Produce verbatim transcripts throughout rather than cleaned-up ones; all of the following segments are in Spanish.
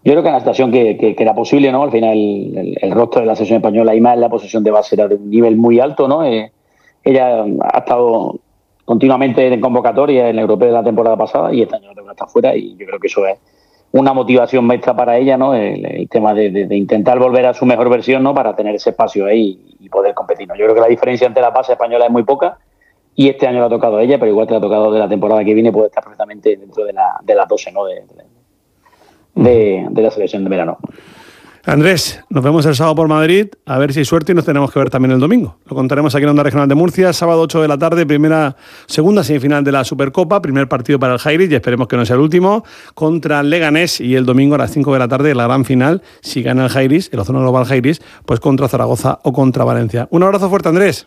Yo creo que es una situación que, que, que era posible, ¿no? Al final el, el, el rostro de la selección española y más la posesión de base era de un nivel muy alto, ¿no? Eh, ella ha estado continuamente en convocatoria en el europeo de la temporada pasada y este año no está fuera, y yo creo que eso es una motivación extra para ella, ¿no? El, el tema de, de, de intentar volver a su mejor versión, ¿no? Para tener ese espacio ahí y poder competir, ¿no? Yo creo que la diferencia entre la base española es muy poca y este año le ha tocado a ella, pero igual que le ha tocado de la temporada que viene, puede estar perfectamente dentro de, la, de las doce, ¿no? De, de, De, de la selección de verano. Andrés, nos vemos el sábado por Madrid, a ver si hay suerte y nos tenemos que ver también el domingo. Lo contaremos aquí en Onda Regional de Murcia, sábado ocho de la tarde, primera, segunda semifinal de la Supercopa, primer partido para el Jairis y esperemos que no sea el último, contra el Leganés, y el domingo a las cinco de la tarde la gran final, si gana el Jairis, el Ozono Global Jairis, pues contra Zaragoza o contra Valencia. Un abrazo fuerte, Andrés.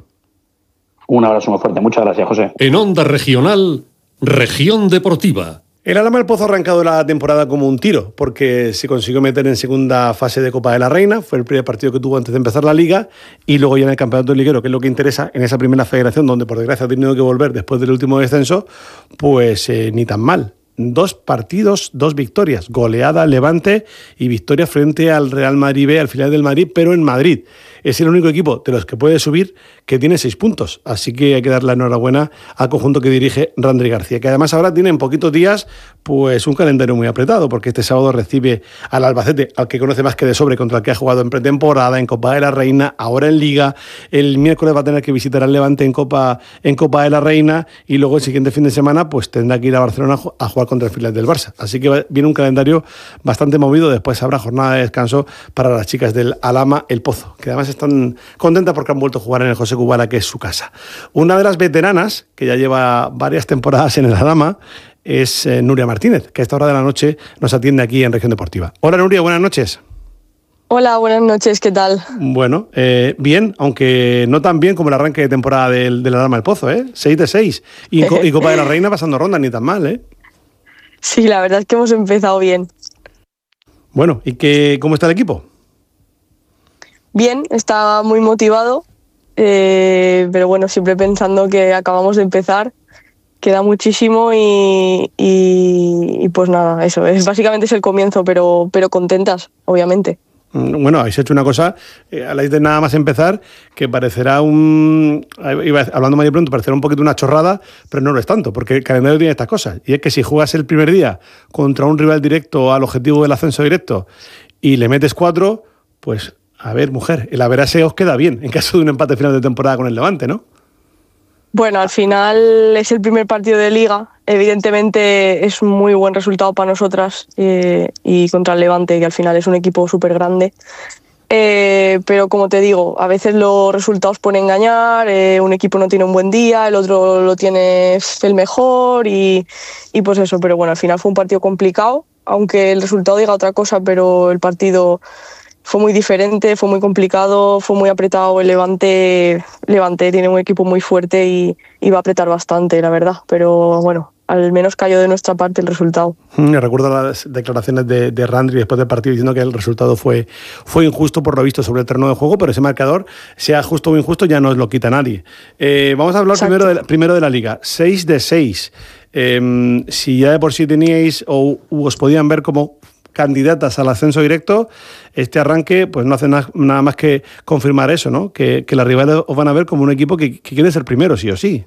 Un abrazo muy fuerte, muchas gracias, José. En Onda Regional, Región Deportiva. El Alhama El Pozo ha arrancado la temporada como un tiro, porque se consiguió meter en segunda fase de Copa de la Reina, fue el primer partido que tuvo antes de empezar la Liga, y luego ya en el Campeonato Liguero, que es lo que interesa en esa primera federación, donde por desgracia ha tenido que volver después del último descenso, pues eh, ni tan mal. Dos partidos, dos victorias, goleada al Levante y victoria frente al Real Madrid B, al filial del Madrid, pero en Madrid. Es el único equipo de los que puede subir que tiene seis puntos. Así que hay que dar la enhorabuena al conjunto que dirige Randri García, que además ahora tiene en poquitos días pues un calendario muy apretado, porque este sábado recibe al Albacete, al que conoce más que de sobre, contra el que ha jugado en pretemporada, en Copa de la Reina, ahora en Liga. El miércoles va a tener que visitar al Levante en Copa, en Copa de la Reina, y luego el siguiente fin de semana pues tendrá que ir a Barcelona a jugar contra el filial del Barça. Así que viene un calendario bastante movido. Después habrá jornada de descanso para las chicas del Alhama El Pozo, que además están contentas porque han vuelto a jugar en el José Cubala, que es su casa. Una de las veteranas, que ya lleva varias temporadas en el Alhama, es eh, Nuria Martínez, que a esta hora de la noche nos atiende aquí en Región Deportiva. Hola, Nuria, buenas noches. Hola, buenas noches, ¿qué tal? Bueno, eh, bien, aunque no tan bien como el arranque de temporada del, del Alhama El Pozo, ¿eh? seis de seis. Y, y Copa de la Reina pasando ronda, ni tan mal, ¿eh? Sí, la verdad es que hemos empezado bien. Bueno, ¿y qué, cómo está el equipo? Bien, está muy motivado, eh, pero bueno, siempre pensando que acabamos de empezar, queda muchísimo y, y, y pues nada, eso, es básicamente es el comienzo, pero, pero contentas, obviamente. Bueno, habéis hecho una cosa, eh, a la vez de nada más empezar, que parecerá un... Iba hablando más de pronto, parecerá un poquito una chorrada, pero no lo es tanto, porque el calendario tiene estas cosas. Y es que si juegas el primer día contra un rival directo al objetivo del ascenso directo y le metes cuatro, pues, a ver, mujer, el average os queda bien en caso de un empate final de temporada con el Levante, ¿no? Bueno, al final es el primer partido de Liga. Evidentemente es un muy buen resultado para nosotras eh, y contra el Levante, que al final es un equipo súper grande. Eh, pero como te digo, a veces los resultados pueden engañar, eh, un equipo no tiene un buen día, el otro lo tiene el mejor y, y pues eso. Pero bueno, al final fue un partido complicado, aunque el resultado diga otra cosa, pero el partido fue muy diferente, fue muy complicado, fue muy apretado. El Levante, Levante tiene un equipo muy fuerte y, y va a apretar bastante, la verdad. Pero bueno, al menos cayó de nuestra parte el resultado. Me recuerdo las declaraciones de, de Randri después del partido diciendo que el resultado fue, fue injusto por lo visto sobre el terreno de juego, pero ese marcador, sea justo o injusto, ya no lo quita nadie. Eh, vamos a hablar primero de, la, primero de la Liga. seis de seis. Eh, si ya de por sí teníais o os podían ver como candidatas al ascenso directo, este arranque pues no hace na- nada más que confirmar eso, ¿no? Que, que las rivales os van a ver como un equipo que, que quiere ser primero, sí o sí.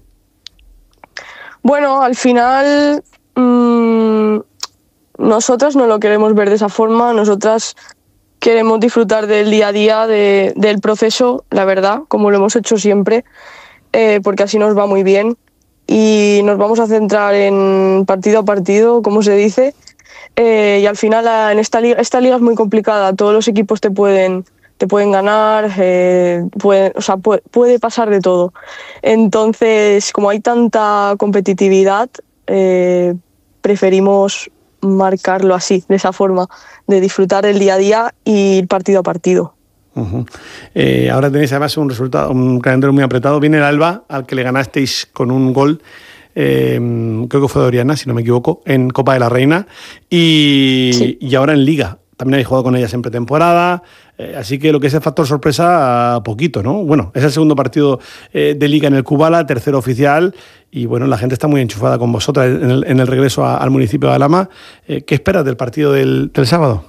Bueno, al final mmm, nosotras no lo queremos ver de esa forma. Nosotras queremos disfrutar del día a día, de, del proceso, la verdad, como lo hemos hecho siempre, eh, porque así nos va muy bien y nos vamos a centrar en partido a partido, como se dice. Eh, y al final en esta liga, esta liga es muy complicada, todos los equipos te pueden, te pueden ganar, eh, puede, o sea, puede, puede pasar de todo. Entonces, como hay tanta competitividad, eh, preferimos marcarlo así, de esa forma, de disfrutar del día a día y ir partido a partido. Uh-huh. Eh, ahora tenéis además un resultado, un calendario muy apretado. Viene el Alba, al que le ganasteis con un gol. Eh, creo que fue de Oriana, si no me equivoco, en Copa de la Reina y, sí. y ahora en Liga. También habéis jugado con ellas en pretemporada, eh, así que lo que es el factor sorpresa, poquito, ¿no? Bueno, es el segundo partido eh, de Liga en el Cubala, tercero oficial, y bueno, la gente está muy enchufada con vosotras en el, en el regreso a, al municipio de Alhama. Eh, ¿Qué esperas del partido del, del sábado?